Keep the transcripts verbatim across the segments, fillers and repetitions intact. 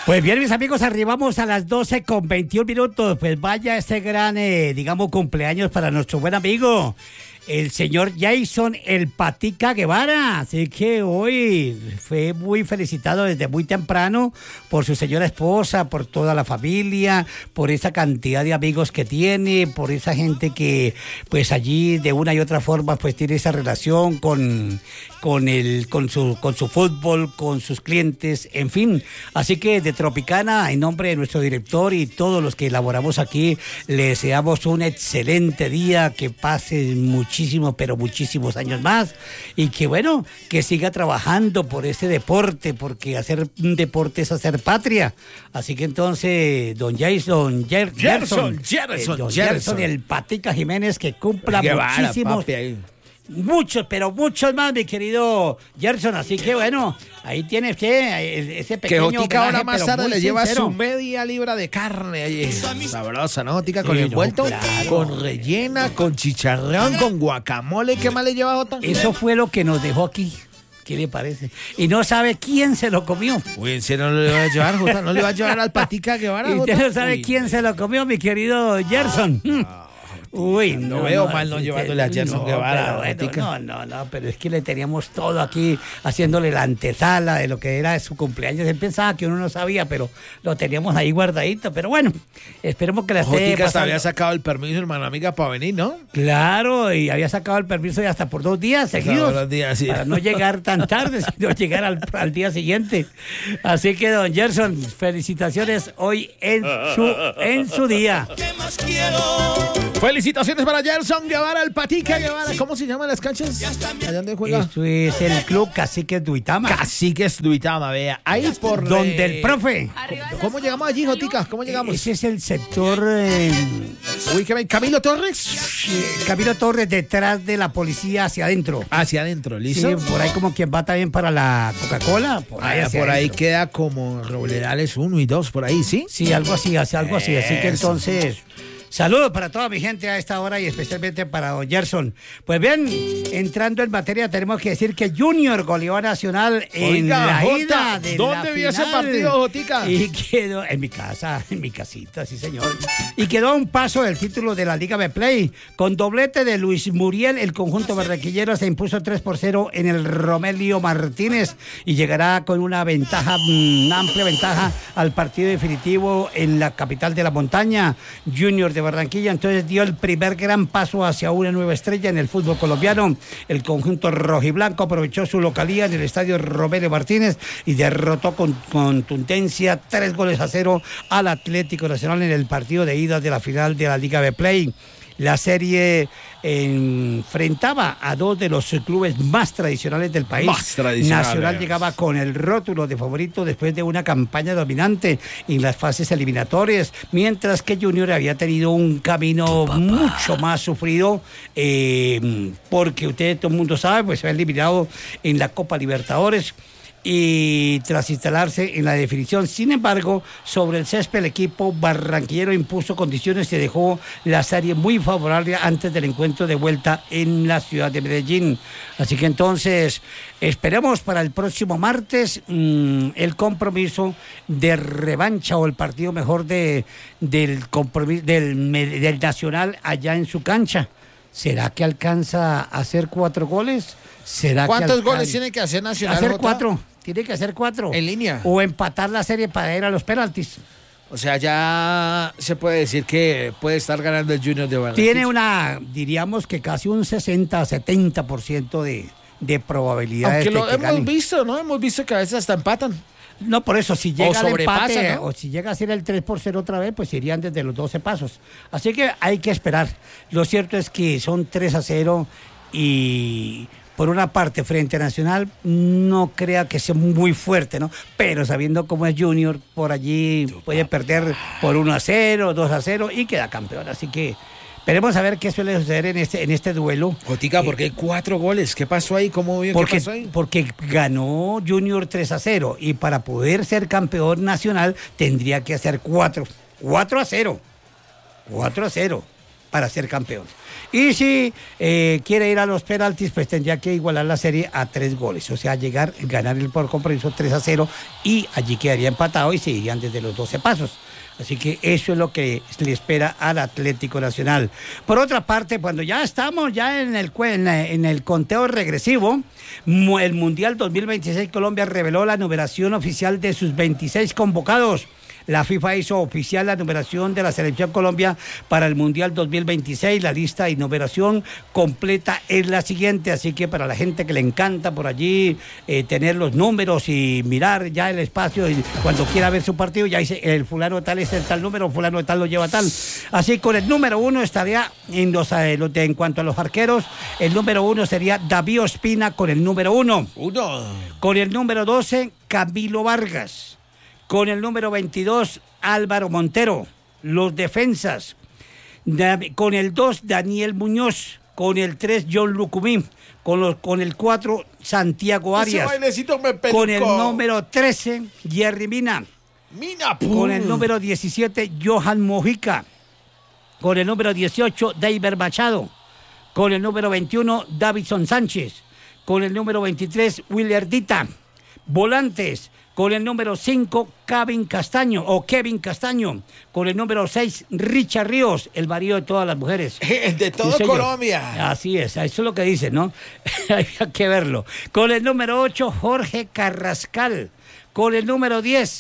Pues bien, mis amigos, arribamos a las doce con veintiún minutos. Pues vaya este gran, eh, digamos, cumpleaños para nuestro buen amigo, el señor Jason El Patica Guevara. Así que hoy fue muy felicitado desde muy temprano por su señora esposa, por toda la familia, por esa cantidad de amigos que tiene, por esa gente que pues allí de una y otra forma pues tiene esa relación con, con, el, con, su, con su fútbol, con sus clientes, en fin. Así que de Tropicana, en nombre de nuestro director y todos los que elaboramos aquí, le deseamos un excelente día, que pase muchísimos, pero muchísimos años más, y que bueno, que siga trabajando por ese deporte, porque hacer un deporte es hacer patria. Así que entonces, don Jason, Ger Gerson, Gerson, Gerson, eh, don Gerson. Gerson El Patica Jiménez, que cumpla Guevara, muchísimos, papi, ahí. muchos, pero muchos más, mi querido Gerson. Así que bueno, ahí tiene usted ese Que pequeño Jotica ahora homenaje, más pero tarde muy le lleva sincero. su media libra de carne ahí. Sabrosa, ¿no, Jotica? Con Sí, no, envuelto, claro. con rellena, con chicharrón, con guacamole. ¿Qué más le lleva, Jota? Eso fue lo que nos dejó aquí. ¿Qué le parece? Y no sabe quién se lo comió. Uy, ¿en serio no le va a llevar, Jota? ¿No le va a llevar al Patica Guevara, Y usted Jota? no sabe Uy, quién se lo comió, mi querido Gerson. Uy, no veo mal no sí, llevándole a Gerson no, Guevara, pero bueno, Jotica. no, no, no, pero es que le teníamos todo aquí, haciéndole la antesala de lo que era su cumpleaños. Él pensaba que uno no sabía, pero lo teníamos ahí guardadito. Pero bueno, esperemos que la esté Jotica hasta pasando. había sacado el permiso, hermano amiga, para venir, ¿no? Claro, y había sacado el permiso ya hasta por dos días seguidos, los días, sí. para no llegar tan tarde, sino llegar al, al día siguiente. Así que, don Gerson, felicitaciones hoy en su, en su día. Felicitaciones para Gerson Guevara, el Patica Guevara. ¿Cómo se llaman las canchas? ¿Allá donde juega? Esto es el club Caciques Duitama, Caciques Duitama, vea. Ahí por... donde eh, el profe. ¿Cómo llegamos allí, Jotica? ¿Cómo llegamos? Ese es el sector eh, Uy, ¿qué me- Camilo Torres. Camilo Torres, detrás de la policía, hacia adentro. Hacia adentro, Sí, ¿listo? por ahí como quien va también para la Coca-Cola. Por ahí, Ah, hacia por ahí adentro. queda como Robledales uno y dos, por ahí, ¿sí? Sí, algo así, hace algo así. Así que Eso. entonces, saludos para toda mi gente a esta hora y especialmente para don Gerson. Pues bien, entrando en materia, tenemos que decir que Junior goleó a Nacional en Oiga, la Jota, ida de ¿dónde la vio ese final. partido, Jotica? Y quedó en mi casa, en mi casita, sí señor. Y quedó a un paso del título de la Liga Betplay. Con doblete de Luis Muriel, el conjunto barranquillero se impuso tres por cero en el Romelio Martínez y llegará con una ventaja, una amplia ventaja al partido definitivo en la capital de la montaña. Junior de Barranquilla entonces dio el primer gran paso hacia una nueva estrella en el fútbol colombiano. El conjunto rojiblanco aprovechó su localía en el estadio Romelio Martínez y derrotó con contundencia tres goles a cero al Atlético Nacional en el partido de ida de la final de la Liga Betplay. La serie enfrentaba a dos de los clubes más tradicionales del país. Más tradicionales. Nacional llegaba con el rótulo de favorito después de una campaña dominante en las fases eliminatorias, mientras que Junior había tenido un camino mucho más sufrido, eh, porque usted, todo el mundo sabe, pues se ha eliminado en la Copa Libertadores y tras instalarse en la definición. Sin embargo, sobre el césped el equipo barranquillero impuso condiciones y dejó la serie muy favorable antes del encuentro de vuelta en la ciudad de Medellín. Así que entonces esperemos para el próximo martes mmm, el compromiso de revancha o el partido mejor de, del, compromiso, del, del Nacional allá en su cancha. ¿Será que alcanza a hacer cuatro goles? ¿Será que ¿Cuántos alcanza? goles tiene que hacer Nacional, Hacer Jota? cuatro, tiene que hacer cuatro. ¿En línea? O empatar la serie para ir a los penaltis. O sea, ya se puede decir que puede estar ganando el Junior de Barranquilla. Tiene una, diríamos que casi un sesenta, setenta por ciento de, de probabilidades Aunque de lo que hemos ganen. visto, ¿no? Hemos visto que a veces hasta empatan. No, por eso, si llega O al sobrepasa, empate, ¿no? o si llega a ser el tres por cero otra vez, pues irían desde los doce pasos. Así que hay que esperar. Lo cierto es que son tres a cero y por una parte frente a Nacional no crea que sea muy fuerte, ¿no? Pero sabiendo cómo es Junior, por allí puede perder por uno a cero, dos a cero y queda campeón. Así que esperemos a ver qué suele suceder en este, en este duelo. Jotica, Eh, ¿por qué hay cuatro goles? ¿Qué pasó ahí? ¿Cómo vio Porque, qué pasó ahí? porque ganó Junior tres a cero y para poder ser campeón nacional tendría que hacer cuatro. cuatro a cero. cuatro a cero. para ser campeón. Y si eh, quiere ir a los penaltis, pues tendría que igualar la serie a tres goles. O sea, llegar, ganar el por compromiso tres a cero y allí quedaría empatado y seguirían desde los doce pasos. Así que eso es lo que le espera al Atlético Nacional. Por otra parte, cuando ya estamos ya en el, en el conteo regresivo, el Mundial dos mil veintiséis Colombia reveló la numeración oficial de sus veintiséis convocados. La FIFA hizo oficial la numeración de la Selección Colombia para el Mundial dos mil veintiséis. La lista de numeración completa es la siguiente, así que para la gente que le encanta por allí eh, tener los números y mirar ya el espacio y cuando quiera ver su partido, ya dice el fulano tal es el tal número, fulano tal lo lleva tal. Así con el número uno estaría en, los, eh, los de, en cuanto a los arqueros, el número uno sería David Ospina con el número uno. Uno. Con el número doce, Camilo Vargas. Con el número veintidós, Álvaro Montero. Los defensas. Con el dos, Daniel Muñoz. Con el tres, John Lucumí. Con, los, con el cuatro, Santiago Arias. Con el número trece, Jerry Mina. Mina con el número diecisiete, Johan Mojica. Con el número dieciocho, David Machado. Con el número veintiuno, Davidson Sánchez. Con el número veintitrés, Willer Dita. Volantes. Con el número cinco, Kevin Castaño, o Kevin Castaño. Con el número seis, Richard Ríos, el marido de todas las mujeres. De toda sí, Colombia. Así es, eso es lo que dicen, ¿no? Hay que verlo. Con el número ocho, Jorge Carrascal. Con el número diez,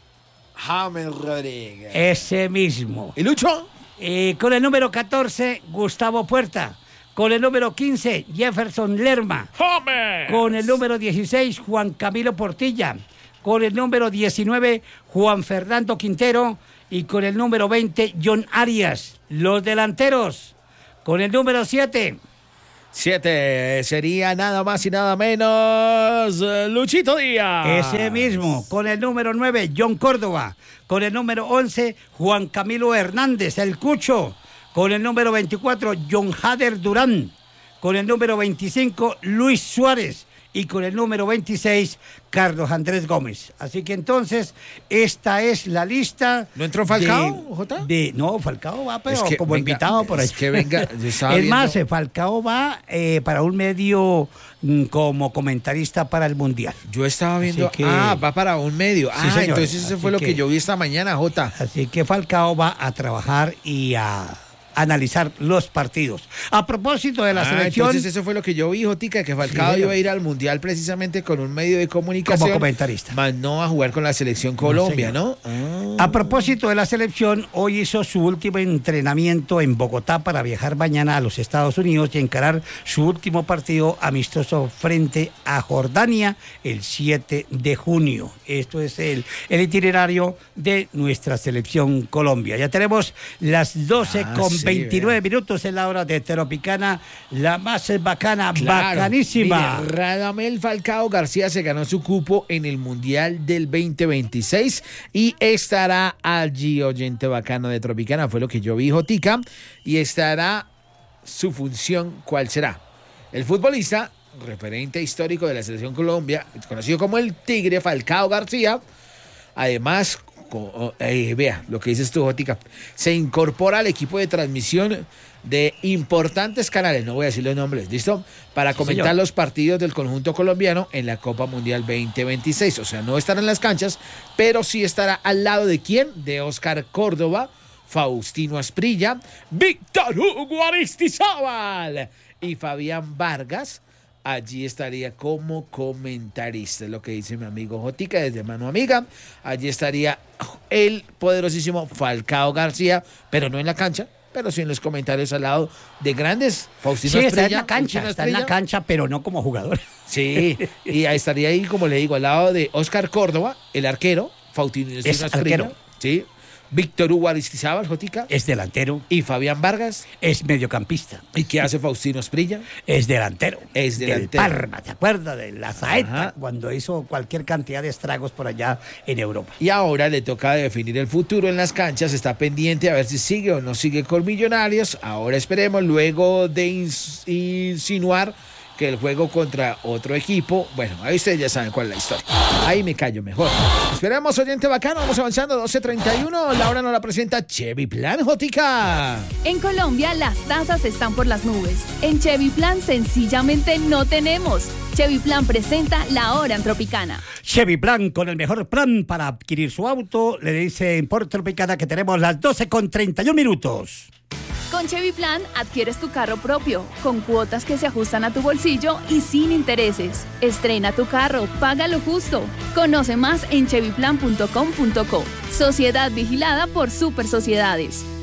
James Rodríguez. Ese mismo. ¿Y Lucho? Eh, con el número catorce, Gustavo Puerta. Con el número quince, Jefferson Lerma. ¡James! Con el número dieciséis, Juan Camilo Portilla. Con el número diecinueve, Juan Fernando Quintero. Y con el número veinte, John Arias. Los delanteros. Con el número siete. Siete sería nada más y nada menos Luchito Díaz. Ese mismo. Con el número nueve, John Córdoba. Con el número once, Juan Camilo Hernández, el Cucho. Con el número veinticuatro, John Hader Durán. Con el número veinticinco, Luis Suárez. Y con el número veintiséis, Carlos Andrés Gómez. Así que entonces, esta es la lista. ¿No entró Falcao, de, Jota? De, no, Falcao va, pero es que, como venga, invitado por ahí. Es que venga, yo estaba Es viendo... más, Falcao va eh, para un medio mm, como comentarista para el Mundial. Yo estaba viendo, que... ah, va para un medio. Sí, ah, señor. Entonces eso Así fue lo que... que yo vi esta mañana, Jota. Así que Falcao va a trabajar y a analizar los partidos. A propósito de la ah, selección... Entonces eso fue lo que yo vi, Jotica, que Falcao sí, iba a ir al Mundial precisamente con un medio de comunicación. Como comentarista. Más no a jugar con la selección Colombia, ¿no? ¿no? Ah. A propósito de la selección, hoy hizo su último entrenamiento en Bogotá para viajar mañana a los Estados Unidos y encarar su último partido amistoso frente a Jordania el siete de junio. Esto es el, el itinerario de nuestra selección Colombia. Ya tenemos las doce Ah, con sí, veintinueve vea. minutos en la hora de Tropicana, la más bacana, Claro. bacanísima. Mire, Radamel Falcao García se ganó su cupo en el Mundial del veinte veintiséis y estará allí, oyente bacano de Tropicana, fue lo que yo vi, Jotica, y estará su función, ¿cuál será? El futbolista, referente histórico de la selección Colombia, conocido como el Tigre Falcao García, además... Eh, vea, lo que dices tú, Jotica, se incorpora al equipo de transmisión de importantes canales, no voy a decir los nombres, ¿listo? Para Sí, comentar señor. los partidos del conjunto colombiano en la Copa Mundial veinte veintiséis. O sea, no estará en las canchas, pero sí estará al lado de quién, de Oscar Córdoba, Faustino Asprilla, Víctor Hugo Aristizábal y Fabián Vargas. Allí estaría como comentarista, es lo que dice mi amigo Jotica desde Mano Amiga. Allí estaría el poderosísimo Falcao García, pero no en la cancha, pero sí en los comentarios al lado de grandes. Faustino Sí, está en Estrella, la cancha, Faustino está en la Estrella. cancha, pero no como jugador. Sí, y ahí estaría ahí, como le digo, al lado de Oscar Córdoba, el arquero, Faustino Es Estrella, arquero. sí, Víctor Hugo Aristizábal, Jotica, Es delantero, y Fabián Vargas. es mediocampista, ¿Y qué hace Faustino Esprilla? es delantero. Es delantero. Del Parma, ¿te acuerdas? De la Saeta, Ajá. cuando hizo cualquier cantidad de estragos por allá en Europa. Y ahora le toca definir el futuro en las canchas. Está pendiente a ver si sigue o no sigue con Millonarios. Ahora esperemos, luego de ins- insinuar que el juego contra otro equipo. Bueno, ahí ustedes ya saben cuál es la historia. Ahí me callo mejor. Esperamos, oyente bacano. Vamos avanzando, doce treinta y uno. La hora nos la presenta Chevy Plan, Jotica. En Colombia las tasas están por las nubes. En Chevy Plan sencillamente no tenemos. Chevy Plan presenta La Hora en Tropicana. Chevy Plan, con el mejor plan para adquirir su auto, le dicen por Tropicana que tenemos las doce con treinta y un minutos. Con Chevy Plan adquieres tu carro propio, con cuotas que se ajustan a tu bolsillo y sin intereses. Estrena tu carro, paga lo justo. Conoce más en chevy plan punto com punto co. Sociedad vigilada por Super Sociedades.